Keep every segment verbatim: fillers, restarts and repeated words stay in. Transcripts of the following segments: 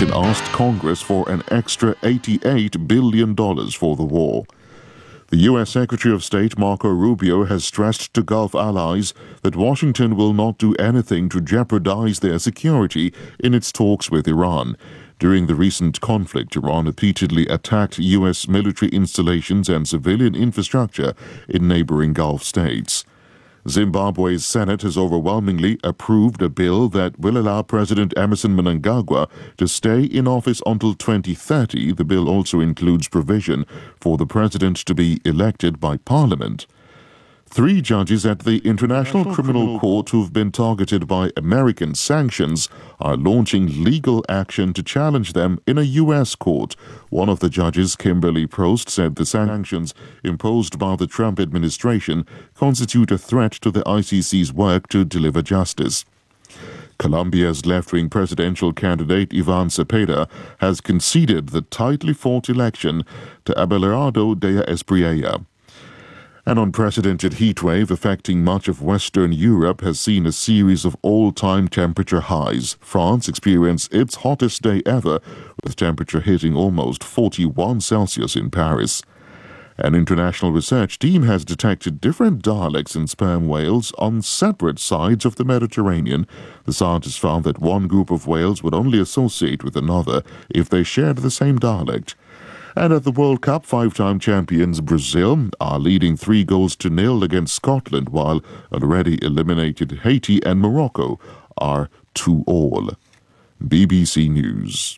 Washington asked Congress for an extra eighty-eight billion dollars for the war. The U S Secretary of State Marco Rubio has stressed to Gulf allies that Washington will not do anything to jeopardize their security in its talks with Iran. During the recent conflict, Iran repeatedly attacked U S military installations and civilian infrastructure in neighboring Gulf states. Zimbabwe's Senate has overwhelmingly approved a bill that will allow President Emmerson Mnangagwa to stay in office until twenty thirty. The bill also includes provision for the president to be elected by Parliament. Three judges at the International Criminal Court who've been targeted by American sanctions are launching legal action to challenge them in a U S court. One of the judges, Kimberly Prost, said the sanctions imposed by the Trump administration constitute a threat to the I C C's work to deliver justice. Colombia's left-wing presidential candidate Ivan Cepeda has conceded the tightly fought election to Abelardo de Espriella. An unprecedented heatwave affecting much of Western Europe has seen a series of all-time temperature highs. France experienced its hottest day ever, with temperature hitting almost forty-one Celsius in Paris. An international research team has detected different dialects in sperm whales on separate sides of the Mediterranean. The scientists found that one group of whales would only associate with another if they shared the same dialect. And at the World Cup, five-time champions Brazil are leading three goals to nil against Scotland, while already eliminated Haiti and Morocco are two all. B B C News.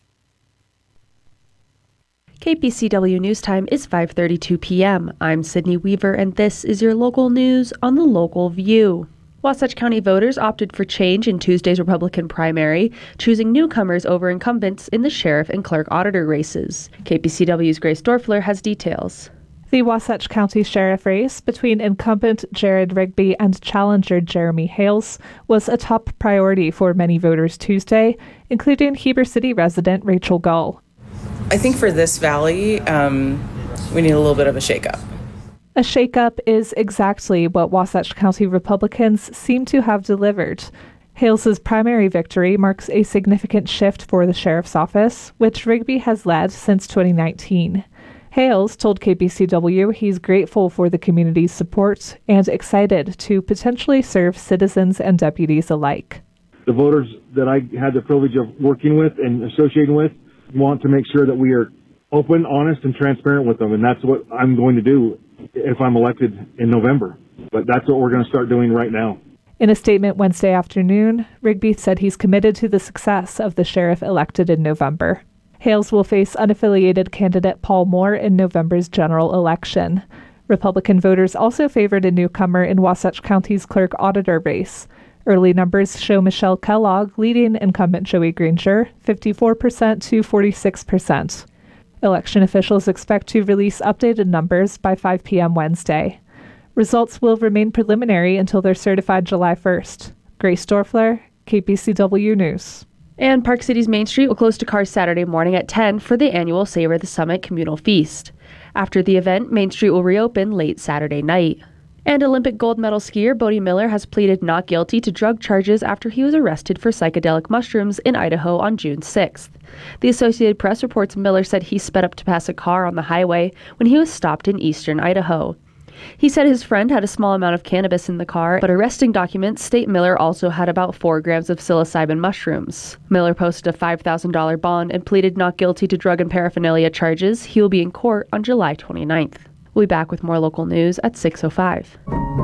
K P C W News Time is five thirty-two p.m. I'm Sydney Weaver, and this is your local news on the Local View. Wasatch County voters opted for change in Tuesday's Republican primary, choosing newcomers over incumbents in the sheriff and clerk auditor races. K P C W's Grace Dorfler has details. The Wasatch County sheriff race between incumbent Jared Rigby and challenger Jeremy Hales was a top priority for many voters Tuesday, including Heber City resident Rachel Gull. I think for this valley, um, we need a little bit of a shakeup. A shakeup is exactly what Wasatch County Republicans seem to have delivered. Hales's primary victory marks a significant shift for the sheriff's office, which Rigby has led since twenty nineteen. Hales told K P C W he's grateful for the community's support and excited to potentially serve citizens and deputies alike. The voters that I had the privilege of working with and associating with want to make sure that we are open, honest, and transparent with them, and that's what I'm going to do if I'm elected in November. But that's what we're going to start doing right now. In a statement Wednesday afternoon, Rigby said he's committed to the success of the sheriff elected in November. Hales will face unaffiliated candidate Paul Moore in November's general election. Republican voters also favored a newcomer in Wasatch County's clerk auditor race. Early numbers show Michelle Kellogg leading incumbent Joey Granger fifty-four percent to forty-six percent. Election officials expect to release updated numbers by five p.m. Wednesday. Results will remain preliminary until they're certified July first. Grace Dorfler, K P C W News. And Park City's Main Street will close to cars Saturday morning at ten for the annual Savor the Summit communal feast. After the event, Main Street will reopen late Saturday night. And Olympic gold medal skier Bodie Miller has pleaded not guilty to drug charges after he was arrested for psychedelic mushrooms in Idaho on June sixth. The Associated Press reports Miller said he sped up to pass a car on the highway when he was stopped in eastern Idaho. He said his friend had a small amount of cannabis in the car, but arresting documents state Miller also had about four grams of psilocybin mushrooms. Miller posted a five thousand dollars bond and pleaded not guilty to drug and paraphernalia charges. He will be in court on July twenty-ninth. We'll be back with more local news at six oh five.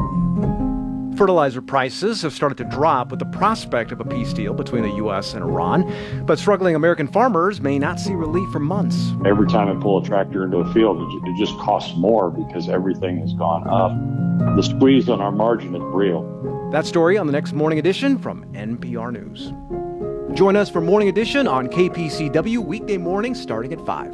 Fertilizer prices have started to drop with the prospect of a peace deal between the U S and Iran, but struggling American farmers may not see relief for months. Every time I pull a tractor into a field, it just costs more because everything has gone up. The squeeze on our margin is real. That story on the next Morning Edition from N P R News. Join us for Morning Edition on K P C W weekday mornings starting at five.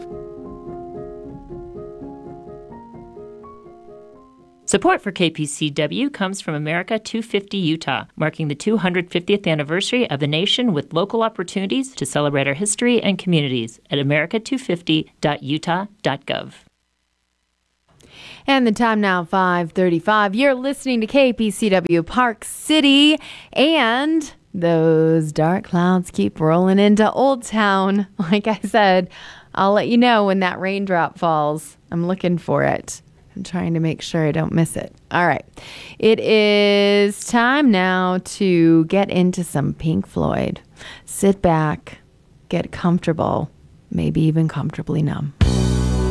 Support for K P C W comes from America two fifty Utah, marking the two hundred fiftieth anniversary of the nation with local opportunities to celebrate our history and communities at america two fifty dot utah dot gov. And the time now, five thirty-five. You're listening to K P C W Park City, and those dark clouds keep rolling into Old Town. Like I said, I'll let you know when that raindrop falls. I'm looking for it. I'm trying to make sure I don't miss it. All right. It is time now to get into some Pink Floyd. Sit back, get comfortable, maybe even comfortably numb.